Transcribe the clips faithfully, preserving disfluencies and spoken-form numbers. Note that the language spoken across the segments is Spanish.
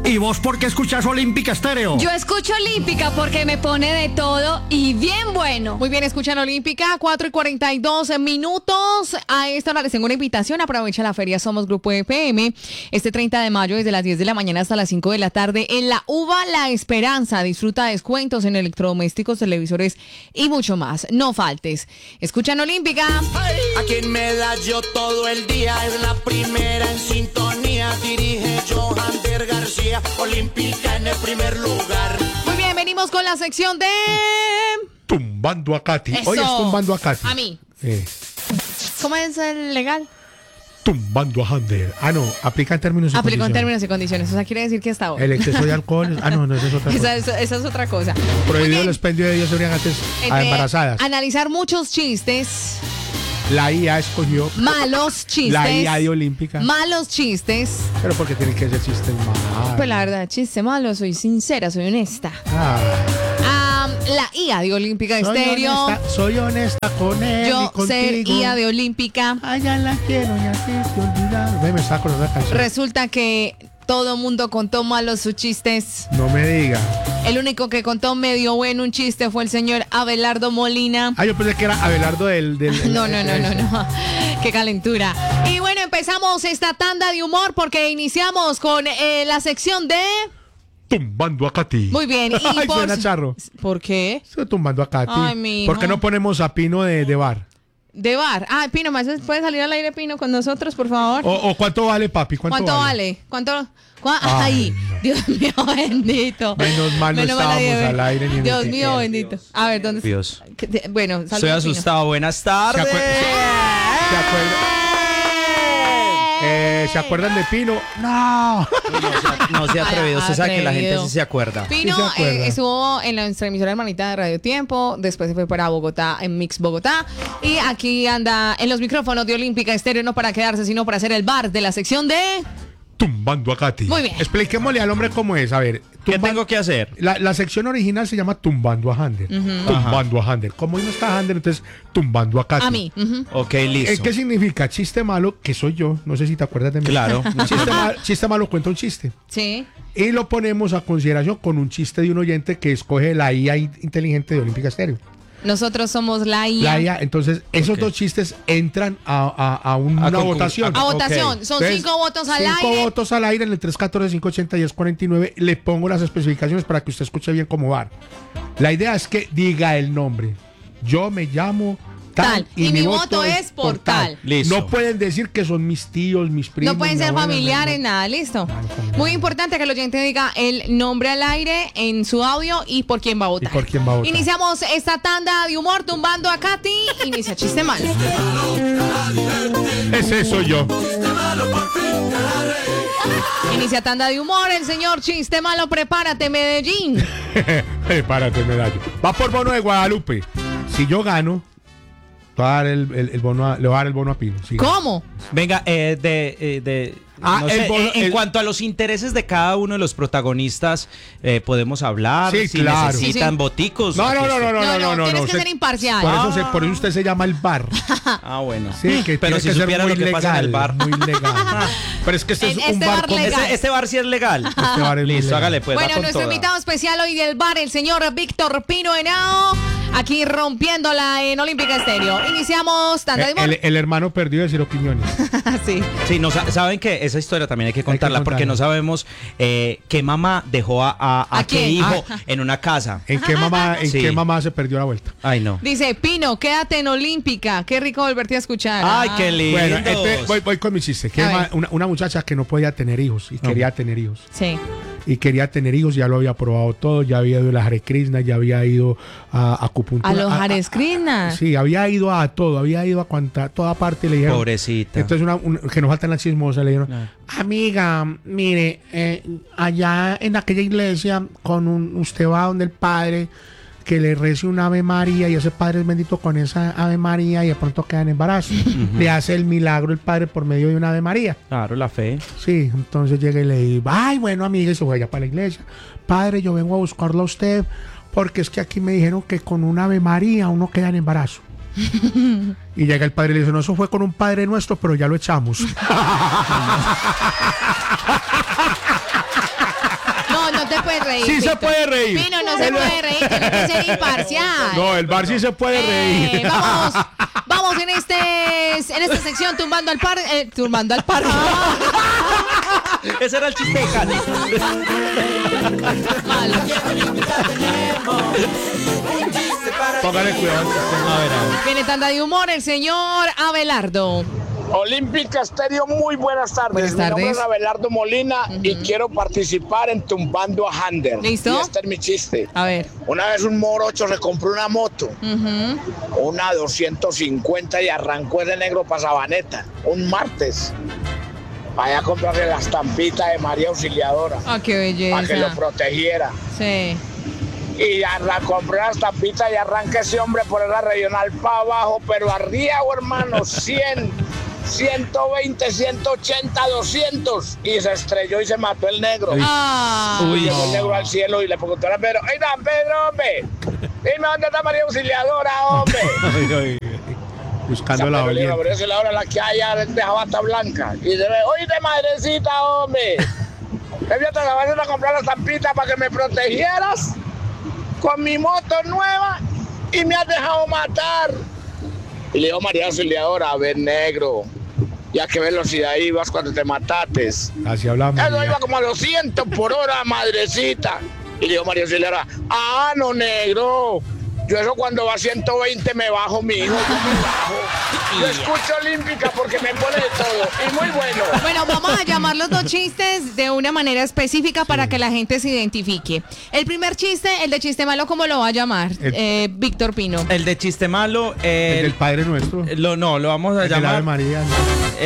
¿Y vos por qué escuchás Olímpica Estéreo? Yo escucho Olímpica porque me pone de todo y bien bueno. Muy bien, escuchan Olímpica, cuatro y cuarenta y dos minutos. A esta hora les tengo una invitación. Aprovecha la feria Somos Grupo E P M. Este treinta de mayo, desde las diez de la mañana hasta las cinco de la tarde, en la Uva La Esperanza. Disfruta descuentos en electrodomésticos, televisores y mucho más. No faltes. Escuchan Olímpica. Aquí en Medallo todo el día es la primera en sintonía. Dirige Johander García. Olímpica en el primer lugar. Muy bien, venimos con la sección de... Tumbando a Katy. Eso. Hoy es Tumbando a Katy. A mí. Eh, ¿Cómo es el legal? tumbando a Hander. Ah, no, aplica en términos y Aplicó en condiciones. términos y condiciones. O sea, quiere decir que hasta hoy. El exceso de alcohol. Ah, no, no, esa es otra cosa. Esa, esa- esa es otra cosa. Prohibido el expendio de Dios antes a Entre embarazadas. Analizar muchos chistes, La I A escogió malos chistes. la I A de Olímpica. Malos chistes. Pero porque tiene que ser chistes malos. Pues la verdad, chiste malo, soy sincera, soy honesta. Ah, Ah, la I A de Olímpica soy Estéreo. honesta, soy honesta con él y Yo contigo. ser I A de Olímpica. Allá la quiero y así te olvidar. Ve, me está con otra canción. Resulta que todo mundo contó malos sus chistes. No me diga. El único que contó medio bueno un chiste fue el señor Abelardo Molina. Ah, yo pensé que era Abelardo del... del No, no, no, no, no. Qué calentura. Y bueno, empezamos esta tanda de humor porque iniciamos con eh, la sección de... Tumbando a Katy. Muy bien. Y Ay, por... suena charro. ¿Por qué? Estoy tumbando a Katy. Ay, mijo. ¿Por qué no ponemos a Pino de, de bar? De bar. Ah, Pino, ¿más puede salir al aire, Pino, con nosotros, por favor? O, o ¿cuánto vale, papi? ¿Cuánto, ¿Cuánto vale? ¿Cuánto? cua- Ay, Ay, no. Dios mío, bendito. Menos mal no estábamos nadie ve. al aire ni en Dios el- mío, bendito. A ver, ¿dónde Dios. ¿Qué te- Bueno, saludos, Estoy Pino. asustado. Buenas ¿Se, tardes. acuer- se- se acuerdan? Eh, ¿Se acuerdan de Pino? No. No se ha atrevido. Usted sabe que la gente Atrevido. sí se acuerda. Pino Sí se acuerda. eh, estuvo en la nuestra emisora hermanita de Radio Tiempo, después se fue para Bogotá, en Mix Bogotá, y aquí anda en los micrófonos de Olímpica Estéreo, no para quedarse, sino para hacer el bar de la sección de... Tumbando a Katy. Muy bien. Expliquémosle al hombre cómo es. A ver. ¿Qué tumba- tengo que hacer? La, la sección original se llama Tumbando a Hander. Tumbando a Hander. Como hoy no está Hander, entonces Tumbando a Katy. A mí. Ujú. Ok, Eh, listo. ¿Qué significa? Chiste malo, que soy yo. No sé si te acuerdas de mí. Claro. Chiste, ma- chiste malo cuenta un chiste. Sí. Y lo ponemos a consideración con un chiste de un oyente que escoge la I A inteligente de Olímpica Estéreo. Nosotros somos la I A. La I A, entonces esos Ok. dos chistes entran a, a- a un- A una concur- votación. A Ok. votación. Son Entonces, cinco votos al cinco aire. votos al aire en el tres uno cuatro, cinco ocho cero, diez cuarenta y nueve. Le pongo las especificaciones para que usted escuche bien cómo va. La idea es que diga el nombre. Yo me llamo tal, Tal. Y mi voto es por tal. Listo. No pueden decir que son mis tíos, mis primos. No pueden mi ser abuela, familiares, no. nada, listo. familiares. Muy importante que el oyente diga el nombre al aire en su audio y por quién va a votar. Y por quién va a votar. Iniciamos esta tanda de humor tumbando a Katy. Inicia chiste malo. Ese soy yo. Inicia tanda de humor, el señor chiste malo, prepárate, Medellín. Párate, medallo. Va por bono de Guadalupe. Si yo gano, te voy a dar el, el- el bono a- le voy a dar el bono a Pino. Sí. ¿Cómo? Venga, eh, de, eh, de Ah, no el sé, bono- en, en el- cuanto a los intereses de cada uno de los protagonistas, eh, podemos hablar. Sí, si claro. necesitan Sí, sí. boticos. No, no, aquí no, no, estoy. no, No, no, no, no, no. tienes no, que se- ser imparcial. Por eso, Ah. se- por eso usted se llama el bar. Ah, bueno. Sí, que Pero tiene si que ser supiera muy lo que pasa en el legal, bar. muy legal. Pero es que este es En un este bar bar con... legal. Este, este bar sí es legal. Este bar es muy Listo, legal. hágale pues. va Bueno, con nuestro toda. invitado especial hoy del bar, el señor Víctor Pino Henao, aquí rompiéndola en Olímpica Estéreo. Iniciamos tanda de Eh, humor. El, el hermano perdido de Ciro Quiñones. Sí. Sí, no, sa- saben que esa historia también hay que contarla contarla. porque no sabemos eh, qué mamá dejó a, a, a ¿A qué quién? hijo Ah. en una casa. ¿En qué mamá, en Sí. qué mamá se perdió la vuelta? Ay, no. Dice, Pino, quédate en Olímpica. Qué rico volverte a escuchar. Ay, Ah. qué lindo. Bueno, este, voy, voy con mi chiste. Que A ma- ver. una, una muchacha que no podía tener hijos y quería tener hijos. Sí. Y quería tener hijos, ya lo había probado todo, ya había ido a la Hare Krishna, ya había ido a acupuntura. A los a- Hare Krishna. Sí, había ido a todo, había ido a cuanta, toda parte le dijeron. Pobrecita. Entonces, una, un- que nos faltan las chismosas, le dijeron, Ah. amiga, mire, eh, allá en aquella iglesia, con un, usted va donde el padre, que le rece un Ave María, y ese padre es bendito con esa Ave María, y de pronto queda en embarazo. Le hace el milagro el padre por medio de una Ave María. Claro, la fe. Sí, entonces llega y le dice, ay, bueno, amiga, y se fue allá para la iglesia. Padre, yo vengo a buscarlo a usted, porque es que aquí me dijeron que con una Ave María uno queda en embarazo. Y llega el padre y le dice, no, eso fue con un Padre Nuestro, pero ya lo echamos. reír. Sí se Víctor. puede reír. Pino, no se El- puede reír, tiene que ser imparcial. No, el bar sí se puede Eh, reír. vamos, vamos en este en esta sección tumbando al par, eh, tumbando al par. Ese era el chiste de Cali. Malo. Póngale cuidado. A ver, a ver. Viene tanda de humor el señor Abelardo. Olímpica Estéreo, muy buenas tardes. Buenas Mi nombre tardes. es Abelardo Molina y quiero participar en Tumbando a Hander. ¿Listo? Y este es mi chiste. A ver. Una vez un morocho se compró una moto, Ujú. una doscientos cincuenta, y arrancó de negro para Sabaneta, un martes. Vaya a comprarle la estampita de María Auxiliadora Ah, qué para que lo belleza. protegiera. Sí. Y ya la compré la estampita y arranca ese hombre por la regional para abajo, pero arriba, hermano, cien, ciento veinte, ciento ochenta, doscientos. Y se estrelló y se mató el negro. Ah. Y llegó el negro al cielo y le preguntó a Pedro, ¡ay, Dan Pedro, hombre! Dime dónde está María Auxiliadora, hombre. Buscando la San Pedro le dijo, oliva. pero esa es la hora en la que hay de jabata blanca. Y dice, oíste, madrecita, hombre. Me fui a Trasabacena a comprar la estampita para que me protegieras con mi moto nueva y me has dejado matar. Y le dijo María Auxiliadora, a ver, negro, ¿y a qué velocidad ibas cuando te matates? Así hablamos. Eso iba como a los cientos por hora, madrecita. Y le dijo María Auxiliadora, ah, no, negro. Yo eso cuando va a ciento veinte me bajo, mi hijo, yo me bajo. Yo escucho Olímpica porque me pone de todo. Y muy bueno. Bueno, vamos a llamar los dos chistes de una manera específica para que la gente se identifique. El primer chiste, el de chiste malo, ¿cómo lo va a llamar? El- Eh, Víctor Pino. El de chiste malo. eh, El del Padre Nuestro. El lo, no, lo vamos a del Ave llamar. María. ¿no?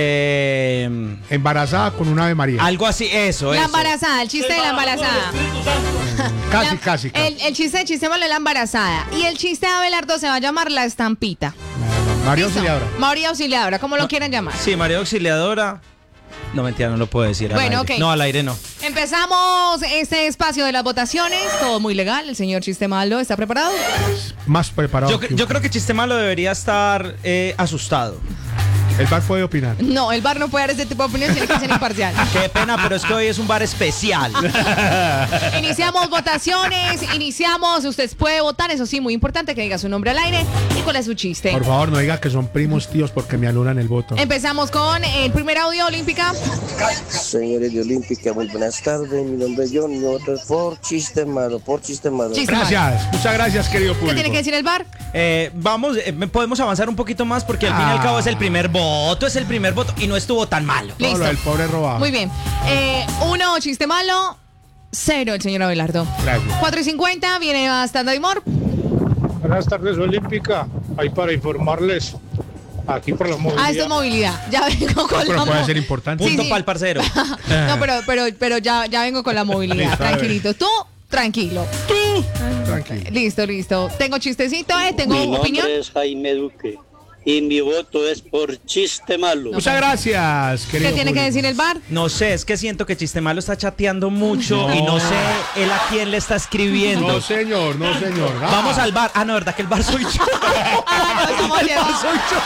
eh, Embarazada con una Ave María. algo así, eso. La eso. embarazada, el chiste de la embarazada. Casi, La- casi, casi. El, el chiste de chiste malo es la embarazada. Y el chiste de Abelardo se va a llamar la estampita. María ¿Listo? Auxiliadora. María Auxiliadora, como lo quieran llamar. Sí, María Auxiliadora. No, mentira, no lo puedo decir. al Bueno, aire. ok. No, al aire no. Empezamos este espacio de las votaciones. Todo muy legal. El señor Chiste Malo está preparado. Más preparado. Yo, que yo un- creo que chiste malo debería estar eh, asustado. El bar puede opinar. No, el bar no puede dar ese tipo de opinión, tiene que ser imparcial. Qué pena, pero es que hoy es un bar especial. Iniciamos votaciones, iniciamos. Usted puede votar, eso sí, muy importante que diga su nombre al aire y cuál es su chiste. Por favor, no diga que son primos tíos porque me anulan el voto. Empezamos con el primer audio olímpica. Señores de Olímpica, muy buenas tardes. Mi nombre es John, mi voto es por chiste malo, por chiste malo. Chiste malo. Gracias, muchas gracias, querido ¿Qué público. tiene que decir el bar? Eh, vamos, eh, podemos avanzar un poquito más porque al fin y al Ah. cabo es el primer voto, es el primer voto y no estuvo tan malo. No, Listo. lo del pobre robado. Muy bien. Eh, uno, chiste malo. Cero, el señor Abelardo. Gracias. cuatro y cincuenta, viene bastante de humor. Buenas tardes, Olímpica. Ahí para informarles, aquí por la movilidad. Ah, esto es movilidad. Ya vengo con Pero la puede mo- ser importante. Sí, Punto sí. para el parcero. No, pero, pero, pero ya, ya vengo con la movilidad. Listo, a ver. Tranquilito. Tú, tranquilo. Tranquilo. Listo, listo. Tengo chistecito, ¿eh? Tengo Mi opinión. nombre es Jaime Duque y mi voto es por chiste malo. Muchas gracias, ¿Qué querido tiene que público. decir el bar? No sé, es que siento que Chiste Malo está chateando mucho No. y no sé él a quién le está escribiendo. No, señor, no, señor. Ah. Vamos al bar. Ah, no, verdad que el bar soy yo. Ah, no, estamos El bar llevados. soy yo.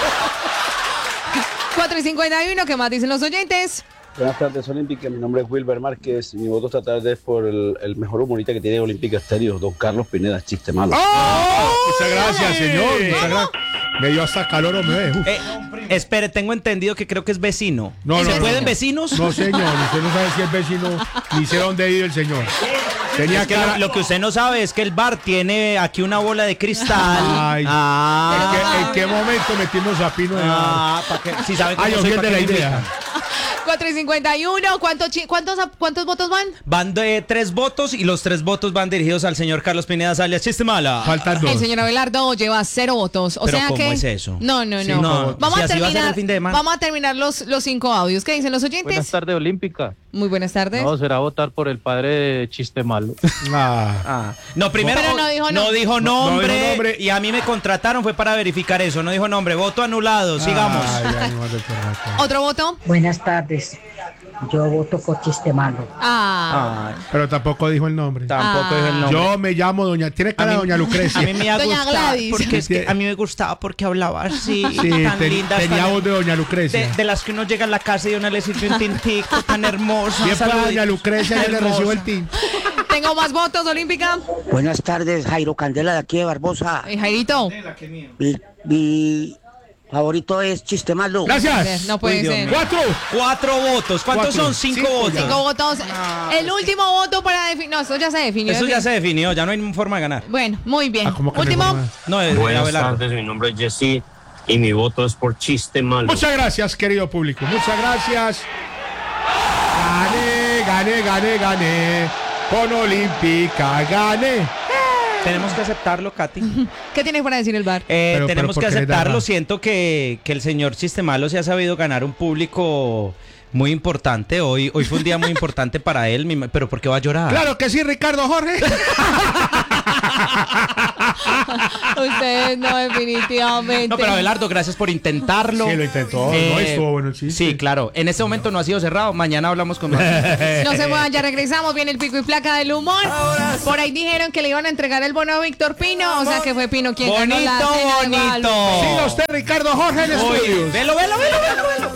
cuatro y cincuenta y uno, ¿qué más dicen los oyentes? Buenas tardes, Olímpica. Mi nombre es Wilber Márquez y mi voto esta tarde es por el, el mejor humorista que tiene Olímpica Estéreo, don Carlos Pineda, chiste malo. ¡Oh! Muchas gracias, señor. Muchas gracias. Me dio hasta calor, hombre. Uf. Eh, espere, tengo entendido que creo que es vecino. No, ¿Es no, ¿Se no. pueden vecinos? No, señor. Usted no sabe si es vecino ni sé dónde vive el señor. Tenía Es que cara. lo, lo que usted no sabe es que el bar tiene aquí una bola de cristal. Ay. Ah, ¿En qué, en qué momento metimos a Pino de ah, pa' que, si saben cómo Ay, yo soy, fui el pa' de que la me idea. invitan. cuatro y cincuenta y uno, ¿cuántos, chi- cuántos, cuántos votos van? Van de tres votos y los tres votos van dirigidos al señor Carlos Pineda alias Chiste Mala. Faltan dos. El señor Abelardo lleva cero votos. O Pero sea ¿cómo que. es eso? No, no, no. Cinco votos. Vamos, Si a así va a ser terminar, el fin de semana. vamos a terminar los, los cinco audios. ¿Qué dicen los oyentes? Buenas tardes, Olímpica. Muy buenas tardes. No, será votar por el padre de chiste malo. Ah. Ah, no, primero Pero no dijo no no- dijo no nombre, dijo nombre. y a mí me contrataron fue para verificar eso. No dijo nombre, voto anulado. Sigamos. Ay, ay, no, de verdad. ¿Otro voto? Buenas tardes. Yo voto por chiste malo. Ah. Ay, Pero tampoco dijo el nombre. tampoco Ah. dijo el nombre. Yo me llamo Doña. Tiene cara de Doña Lucrecia. A mí me ha Doña gustado Gladys. porque es que a mí me gustaba porque hablaba así, Sí, tan ten- linda, tenía tan- voz de Doña de, Lucrecia. de las que uno llega a la casa y uno le sirve un tintico tan hermoso. Siempre a Doña Lucrecia yo le recibo el tin. Tengo más votos, Olímpica. Buenas tardes, Jairo Candela de aquí de Barbosa. Eh, Jairito. Mi, mi favorito es Chiste Malo. Gracias. No puede Uy, Dios ser. mío. Cuatro. Cuatro votos. ¿Cuántos Cuatro. son? Cinco, Cinco votos. ya. Cinco votos. El último voto para definir. No, eso ya se definió. Eso ya se definió, ya no hay forma de ganar. Bueno, muy bien. Ah, ¿cómo que Último. mejor, ma? No, es Buenas Abelardo. tardes, mi nombre es Jesse y mi voto es por Chiste Malo. Muchas gracias, querido público. Muchas gracias. Gané, gané, gané, gané. Con Olímpica, gané. Tenemos que aceptarlo, Katy. ¿Qué tienes para decir el bar? Eh, Pero- tenemos pero que ¿por qué le da aceptarlo. más? Siento que, que el señor Chiste Malo se ha sabido ganar un público muy importante. Hoy, hoy fue un día muy importante para él, mi ma- pero ¿por qué va a llorar? Claro que sí, Ricardo Jorge. Ustedes no, definitivamente. No, pero Abelardo, gracias por intentarlo. Sí, lo intentó, no, estuvo bueno el chiste. Sí, claro. En este momento no ha sido cerrado. Mañana hablamos con más. No se muevan, ya regresamos. Viene el pico y placa del humor. Por ahí dijeron que le iban a entregar el bono a Víctor Pino. O sea que fue Pino quien ganó la Bonito, cena de bonito. Guadalupe. Siga usted, Ricardo Jorge, en Uy, estudios. velo, velo, velo, velo, velo.